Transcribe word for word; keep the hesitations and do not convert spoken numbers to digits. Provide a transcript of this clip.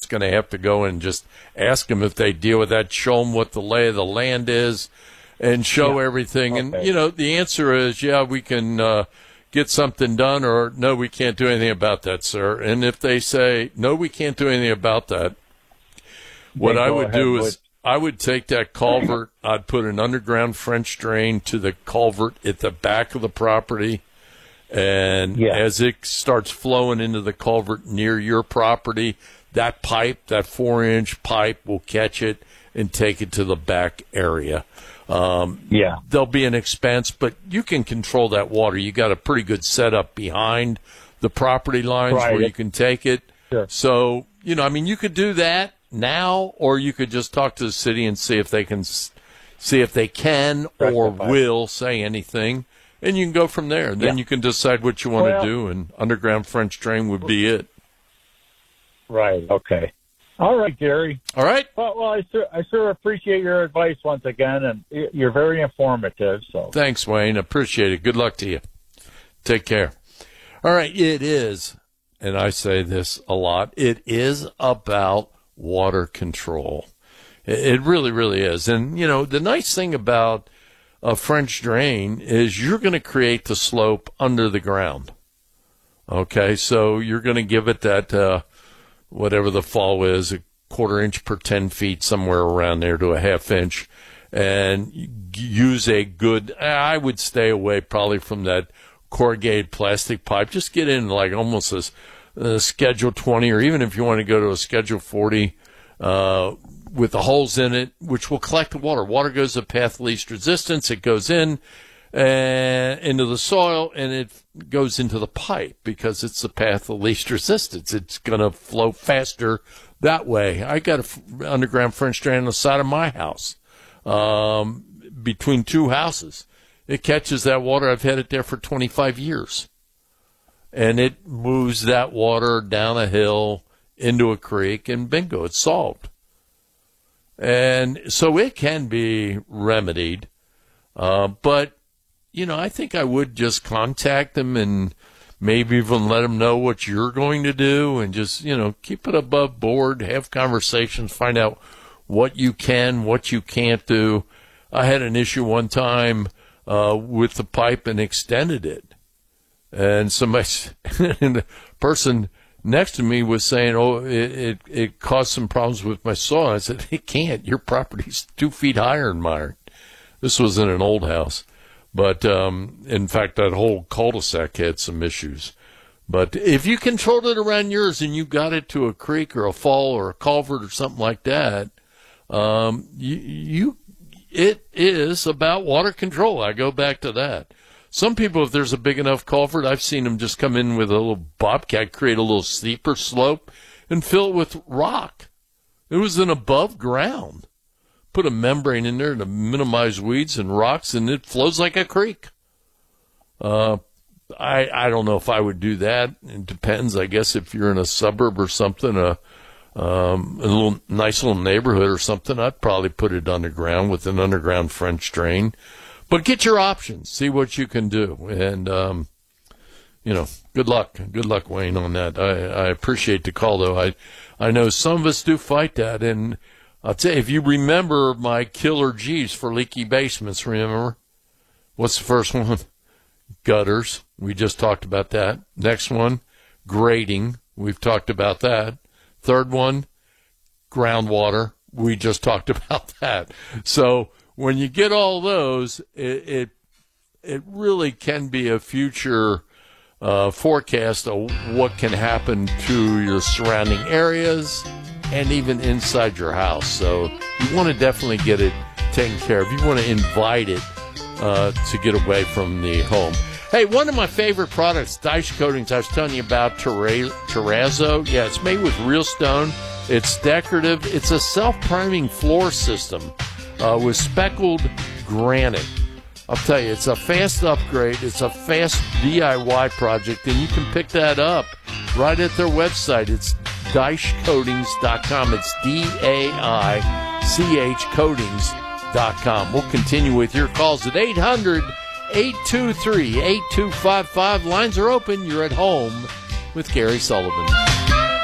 going to have to go and just ask them if they deal with that, show them what the lay of the land is, and show yeah. everything. Okay. And, you know, the answer is, yeah, we can uh, get something done, or no, we can't do anything about that, sir. And if they say, no, we can't do anything about that, what I would do is with- I would take that culvert, I'd put an underground French drain to the culvert at the back of the property, and yeah. as it starts flowing into the culvert near your property, that pipe, that four-inch pipe, will catch it and take it to the back area. Um, yeah. There'll be an expense, but you can control that water. You got a pretty good setup behind the property lines right. where you can take it. Sure. So, you know, I mean, you could do that now, or you could just talk to the city and see if they can see if they can or will say anything, and you can go from there. Then yeah. you can decide what you want well, to do, and underground French drain would be it. Right. Okay. All right, Gary. All right. Well, well I sure I sure appreciate your advice once again, and you're very informative. So thanks, Wayne. Appreciate it. Good luck to you. Take care. All right. It is, and I say this a lot, it is about water control. It really, really is. And, you know, the nice thing about a French drain is you're going to create the slope under the ground. Okay, so you're going to give it that, uh, whatever the fall is, a quarter inch per ten feet, somewhere around there to a half inch, and use a good, I would stay away probably from that corrugated plastic pipe. Just get in like almost a Uh, Schedule twenty, or even if you want to go to a Schedule forty uh, with the holes in it, which will collect the water. Water goes the path of least resistance. It goes in uh, into the soil, and it goes into the pipe because it's the path of least resistance. It's going to flow faster that way. I got an underground French drain on the side of my house, um, between two houses. It catches that water. I've had it there for twenty-five years. And it moves that water down a hill into a creek, and bingo, it's solved. And so it can be remedied. Uh, but, you know, I think I would just contact them and maybe even let them know what you're going to do, and just, you know, keep it above board, have conversations, find out what you can, what you can't do. I had an issue one time uh, with the pipe and extended it. And somebody, and the person next to me was saying, oh, it, it, it caused some problems with my soil. I said, it can't. Your property's two feet higher than mine. This was in an old house. But, um, in fact, that whole cul-de-sac had some issues. But if you controlled it around yours and you got it to a creek or a fall or a culvert or something like that, um, you, you it is about water control. I go back to that. Some people, if there's a big enough culvert, I've seen them just come in with a little bobcat, create a little steeper slope, and fill it with rock. It was an above ground. Put a membrane in there to minimize weeds and rocks, and it flows like a creek. Uh, I I don't know if I would do that. It depends, I guess, if you're in a suburb or something, a, um, a little nice little neighborhood or something, I'd probably put it underground with an underground French drain. But get your options, see what you can do, and, um, you know, good luck. Good luck, Wayne, on that. I, I appreciate the call, though. I I know some of us do fight that, and I'll tell you, if you remember my killer G's for leaky basements, remember? What's the first one? Gutters. We just talked about that. Next one, grading. We've talked about that. Third one, groundwater. We just talked about that. So when you get all those, it it, it really can be a future uh, forecast of what can happen to your surrounding areas and even inside your house. So you want to definitely get it taken care of. You want to invite it uh, to get away from the home. Hey, one of my favorite products, Dyche Coatings, I was telling you about Terra- Terrazzo. Yeah, it's made with real stone. It's decorative. It's a self-priming floor system uh, with speckled granite. I'll tell you, it's a fast upgrade. It's a fast D I Y project, and you can pick that up right at their website. It's Dyche Coatings dot com. It's D A I C H Coatings dot com. We'll continue with your calls at eight hundred, eight two three, eight two five five. Lines are open. You're at home with Gary Sullivan.